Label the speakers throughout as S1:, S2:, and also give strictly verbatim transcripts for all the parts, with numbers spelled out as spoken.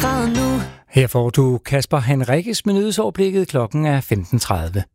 S1: grader nu.
S2: Her får du Kasper Henrikkes med nyhedsoverblikket. Klokken er femten tredive.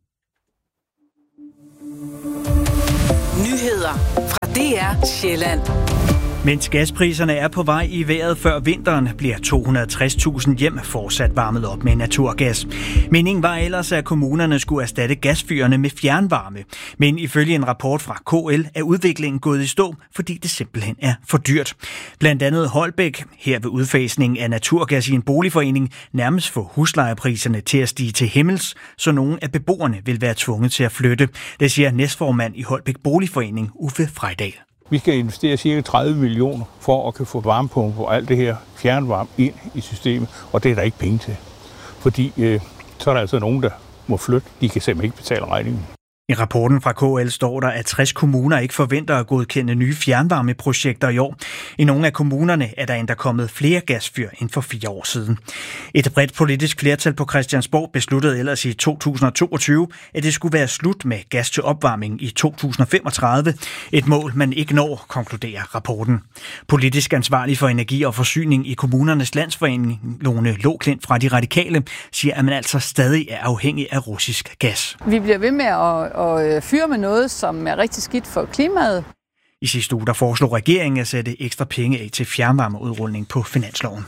S3: Nyheder fra D R Sjælland.
S4: Mens gaspriserne er på vej i vejret før vinteren, bliver to hundrede og tres tusind hjem fortsat varmet op med naturgas. Meningen var ellers, at kommunerne skulle erstatte gasfyrene med fjernvarme. Men ifølge en rapport fra K L er udviklingen gået i stå, fordi det simpelthen er for dyrt. Blandt andet Holbæk, her ved udfasningen af naturgas i en boligforening, nærmest få huslejepriserne til at stige til himmels, så nogle af beboerne vil være tvunget til at flytte. Det siger næstformand i Holbæk Boligforening, Uffe Frejdal.
S5: Vi skal investere cirka tredive millioner for at kunne få varmepumper og alt det her fjernvarme ind i systemet, og det er der ikke penge til. Fordi øh, så er der altså nogen, der må flytte. De kan simpelthen ikke betale regningen.
S4: I rapporten fra K L står der, at tres kommuner ikke forventer at godkende nye fjernvarmeprojekter i år. I nogle af kommunerne er der endda kommet flere gasfyr end for fire år siden. Et bredt politisk flertal på Christiansborg besluttede ellers i to tusind og toogtyve, at det skulle være slut med gas til opvarmning i to tusind og femogtredive. Et mål, man ikke når, konkluderer rapporten. Politisk ansvarlig for energi og forsyning i kommunernes landsforening, Lone Loklint fra De Radikale, siger, at man altså stadig er afhængig af russisk gas.
S6: Vi bliver ved med at og fyre med noget, som er rigtig skidt for klimaet.
S4: I sidste uge der foreslog regeringen at sætte ekstra penge af til fjernvarmeudrulning på finansloven.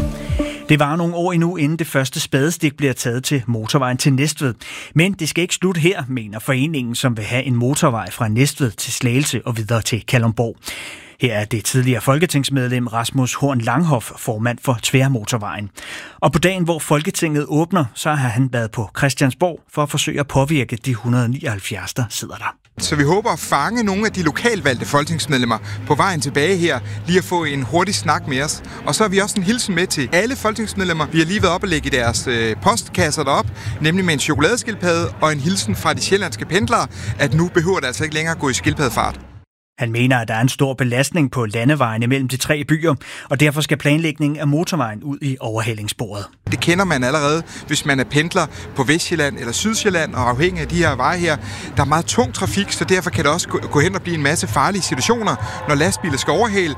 S4: Det var nogle år endnu, inden det første spadestik bliver taget til motorvejen til Næstved. Men det skal ikke slutte her, mener foreningen, som vil have en motorvej fra Næstved til Slagelse og videre til Kalundborg. Her er det tidligere folketingsmedlem Rasmus Horn Langhoff formand for Tværmotorvejen. Og på dagen, hvor Folketinget åbner, så har han været på Christiansborg for at forsøge at påvirke de et hundrede og nioghalvfjerds, der sidder der.
S7: Så vi håber at fange nogle af de lokalvalgte folketingsmedlemmer på vejen tilbage her, lige at få en hurtig snak med os. Og så har vi også en hilsen med til alle folketingsmedlemmer. Vi har lige været op og lægge deres øh, postkasser derop, nemlig med en chokoladeskildpadde og en hilsen fra de sjællandske pendlere, at nu behøver det altså ikke længere at gå i skildpaddefart.
S4: Han mener, at der er en stor belastning på landevejene mellem de tre byer, og derfor skal planlægningen af motorvejen ud i overhalingssporet.
S7: Det kender man allerede, hvis man er pendler på Vestsjælland eller Sydsjælland, og afhængig af de her veje her. Der er meget tung trafik, så derfor kan det også gå hen og blive en masse farlige situationer, når lastbiler skal overhale.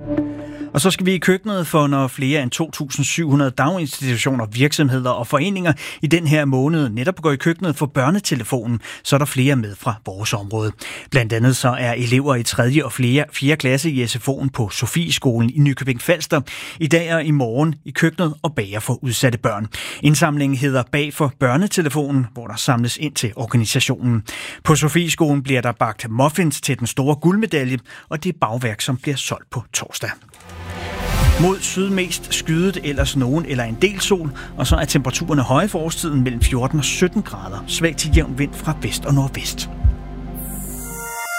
S4: Og så skal vi i køkkenet, for når flere end to tusind syv hundrede daginstitutioner, virksomheder og foreninger i den her måned netop går i køkkenet for børnetelefonen, så er der flere med fra vores område. Blandt andet så er elever i tredje og fjerde klasse i S F O'en på Sofieskolen i Nykøbing Falster i dag og i morgen i køkkenet og bager for udsatte børn. Indsamlingen hedder Bag for børnetelefonen, hvor der samles ind til organisationen. På Sofieskolen bliver der bagt muffins til den store guldmedalje, og det er bagværk, som bliver solgt på torsdag. Mod syd mest skydet, ellers nogen eller en del sol, og så er temperaturerne høje for årstiden mellem fjorten og sytten grader. Svag til jævn vind fra vest og nordvest.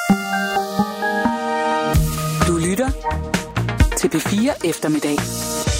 S3: Du lytter til P fire eftermiddag.